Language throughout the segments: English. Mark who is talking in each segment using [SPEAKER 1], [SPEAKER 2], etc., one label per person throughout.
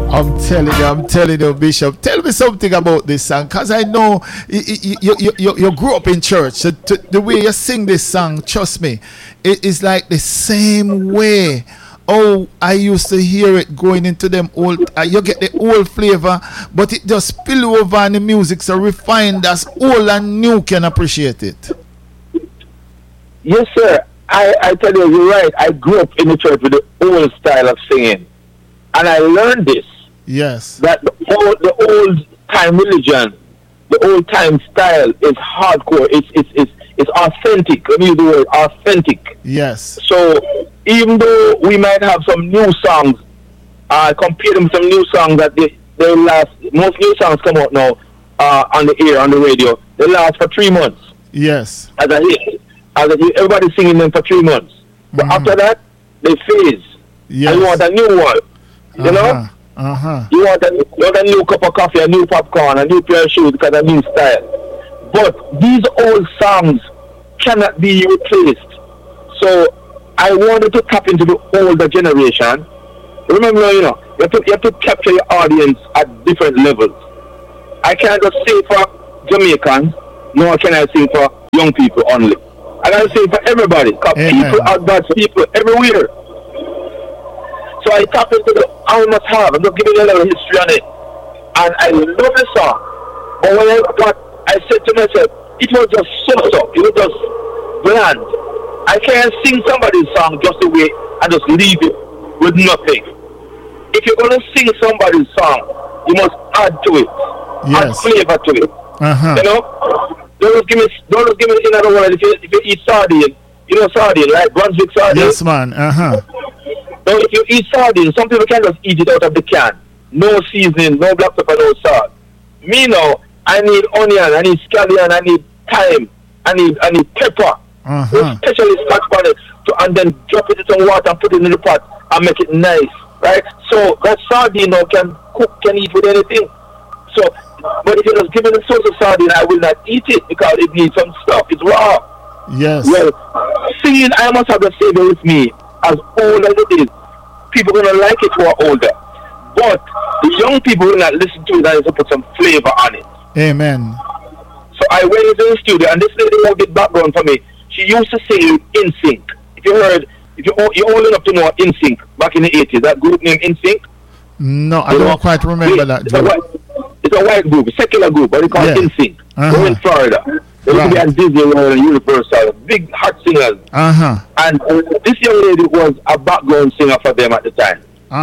[SPEAKER 1] I'm telling you, Bishop. Tell me something about this song, cause I know you grew up in church. So the way you sing this song, trust me, it is like the same way. Oh, I used to hear it going into them old. You get the old flavor, but it just spill over and the music so refined as old and new can appreciate it.
[SPEAKER 2] Yes, sir. I tell you, you're right. I grew up in the church with the old style of singing, and I learned this.
[SPEAKER 1] Yes.
[SPEAKER 2] That the old time religion, the old time style is hardcore. It's authentic. Let me use the word authentic.
[SPEAKER 1] Yes.
[SPEAKER 2] So even though we might have some new songs, compare them with some new songs that they last. Most new songs come out now on the air, on the radio. They last for 3 months.
[SPEAKER 1] Yes.
[SPEAKER 2] As a hit. Everybody's singing them for 3 months. But after that, they phase.
[SPEAKER 1] Yes.
[SPEAKER 2] And you want a new one. You know? You want a new cup of coffee, a new popcorn, a new pair of shoes because a new style. But these old songs cannot be replaced. So I wanted to tap into the older generation. Remember, you have to capture your audience at different levels. I can't just sing for Jamaicans, nor can I sing for young people only. I gotta sing for everybody, because people are God's people everywhere. So I tap into the I must have. I'm just giving you a little history on it. And I love the song. But when I said to myself, it was just so. It was just bland. I can't sing somebody's song just the way and just leave it with nothing. If you're going to sing somebody's song, you must add to it. Add flavor to it. You know? Don't just give me in other words. If you eat sardine, you know sardine, right? Brunswick sardine.
[SPEAKER 1] Yes, man.
[SPEAKER 2] So if you eat sardine, some people can just eat it out of the can. No seasoning, no black pepper, no salt. Me now, I need onion, I need scallion, I need thyme, I need pepper. Especially scotch bonnet. And then drop it in some water and put it in the pot and make it nice. Right? So that sardine now can eat with anything. So but if you just give me the sauce of sardine, I will not eat it because it needs some stuff. It's raw.
[SPEAKER 1] Yes.
[SPEAKER 2] Well, singing I Must Have the Savior with me, as old as it is, people are gonna like it who are older. But the young people will not listen to it and to put some flavor on it.
[SPEAKER 1] Amen.
[SPEAKER 2] So I went into the studio and this lady who did background for me, she used to sing In Sync. If you're old enough to know In Sync back in the 80s, that group named In Sync.
[SPEAKER 1] No, I don't quite remember that group.
[SPEAKER 2] It's a white group, a secular group, but they call it In Sync. They're in Florida. They used to be at Disney World and Universal, big hot singers. And this young lady was a background singer for them at the time.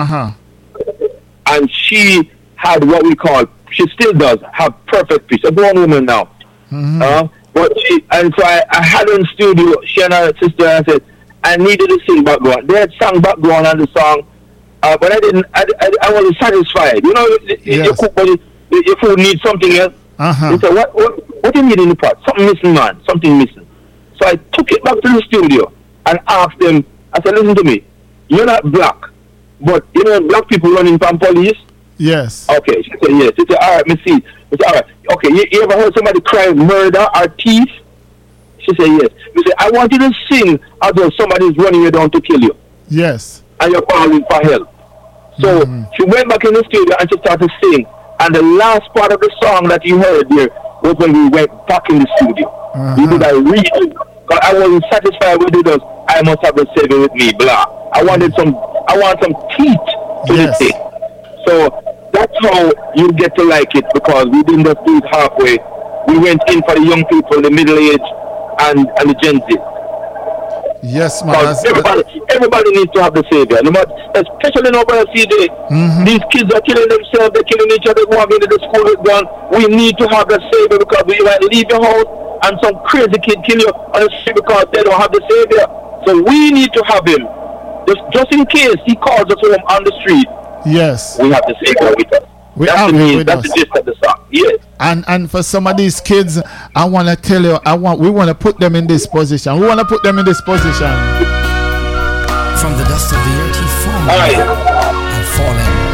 [SPEAKER 2] And she had what we call, she still does, have perfect pitch. A grown woman now. So I had her in studio, she and her sister, and I said, I needed to sing background. They had sung background on the song, but I wasn't satisfied. You know, you cook, but your food needs something else. They said, what do you need in the pot? Something missing, man. Something missing. So I took it back to the studio and asked them, I said, listen to me. You're not black, but you know black people running from police?
[SPEAKER 1] Yes.
[SPEAKER 2] Okay. She said, yes. She said, all right, me see. I said, all right. Okay, you ever heard somebody cry murder or thief? She said, yes. You said, I want you to sing as though somebody's running you down to kill you.
[SPEAKER 1] Yes.
[SPEAKER 2] And you're calling for help. So she went back in the studio and she started to sing. And the last part of the song that you heard there was when we went back in the studio. We did a read. Because I wasn't satisfied with it. I must have the Savior with me, blah. I want some teeth to the thing. So that's how you get to like it, because we didn't just do it halfway. We went in for the young people, the middle age, and the Gen Z.
[SPEAKER 1] Yes, man.
[SPEAKER 2] Everybody needs to have the Savior. No matter, especially now by CJ. These kids are killing themselves, they're killing each other, walking into the school with gun. We need to have the Savior, because we might leave your house and some crazy kid kill you on the street because they don't have the Savior. So we need to have him. Just in case he calls us home on the street.
[SPEAKER 1] Yes.
[SPEAKER 2] We have the Savior with us. That's the gist of the song. Yes.
[SPEAKER 1] And for some of these kids, I want to tell you, we want to put them in this position. We want to put them in this position.
[SPEAKER 3] From the dust of the earth he formed me and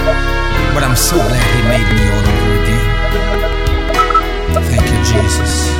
[SPEAKER 3] fallen. But I'm so glad he made me all over again. Thank you, Jesus.